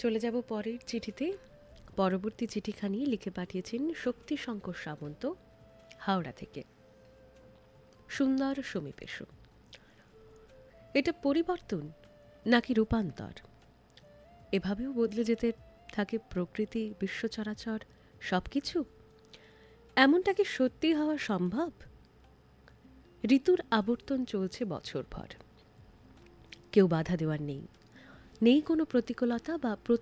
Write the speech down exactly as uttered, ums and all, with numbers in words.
চলে যাব পরের চিঠিতে। পরবর্তী চিঠিখানি লিখে পাঠিয়েছেন শক্তিশঙ্কর সামন্ত, হাওড়া থেকে। সুন্দর সমীপেশু, এটা পরিবর্তন নাকি রূপান্তর? এভাবেও বদলে যেতে থাকে প্রকৃতি, বিশ্ব চরাচর, সব কিছু? এমনটা কি সত্যি হওয়া সম্ভব? ঋতুর আবর্তন চলছে বছরভর, কেউ বাধা দেওয়ার নেই, নেই কোনো প্রতিকূলতা বা